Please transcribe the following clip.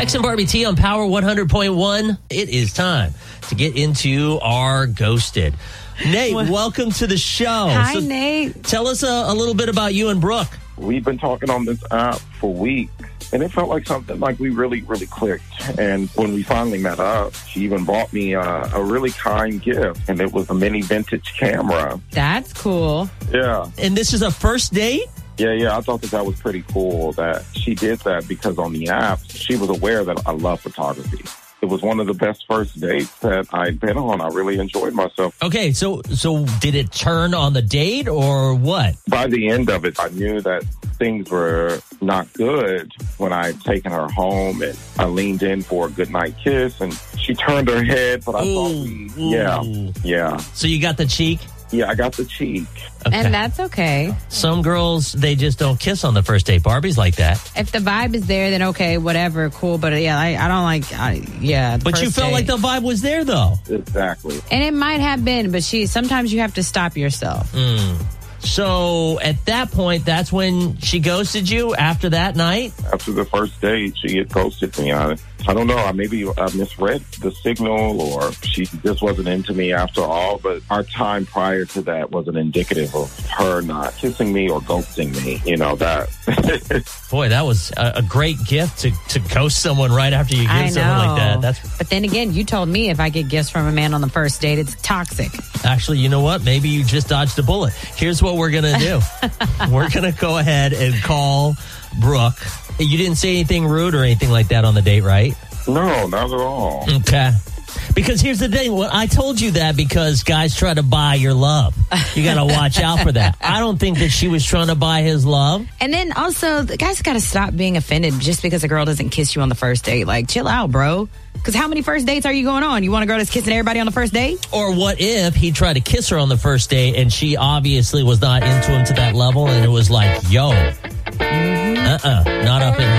Dex and Barbie T on Power 100.1. It is time to get into our Ghosted. Nate, welcome to the show. Hi, Nate. Tell us a little bit about you and Brooke. We've been talking on this app for weeks, and it felt like something like we really clicked. And when we finally met up, she even bought me a really kind gift, and it was a mini vintage camera. That's cool. Yeah. And this is a first date? Yeah, I thought that was pretty cool that she did that because on the app, she was aware that I love photography. It was one of the best first dates that I'd been on. I really enjoyed myself. Okay, so did it turn on the date or what? By the end of it, I knew that things were not good when I'd taken her home, and I leaned in for a goodnight kiss, and she turned her head, but I thought yeah. So you got the cheek? Yeah, I got the cheek. Okay. And that's okay. Some girls, they just don't kiss on the first date. Barbie's like that. If the vibe is there, then okay, whatever, cool. But yeah, I don't like, But you felt like the vibe was there, though. Exactly. And it might have been, but sometimes you have to stop yourself. So at that point, that's when she ghosted you after that night? After the first date, she had ghosted me on it. I don't know. Maybe I misread the signal, or she just wasn't into me after all. But our time prior to that wasn't indicative of her not kissing me or ghosting me. You know, that. Boy, that was a great gift to ghost someone right after you give someone like that. But then again, you told me if I get gifts from a man on the first date, it's toxic. Actually, you know what? Maybe you just dodged a bullet. Here's what we're going to do. We're going to go ahead and call Brooke. You didn't say anything rude or anything like that on the date, right? No, not at all. Okay. Because here's the thing. Well, I told you that because guys try to buy your love. You got to watch out for that. I don't think that she was trying to buy his love. And then also, the guys got to stop being offended just because a girl doesn't kiss you on the first date. Like, chill out, bro. Because how many first dates are you going on? You want a girl that's kissing everybody on the first date? Or what if he tried to kiss her on the first date and she obviously was not into him to that level and it was like, yo, not up in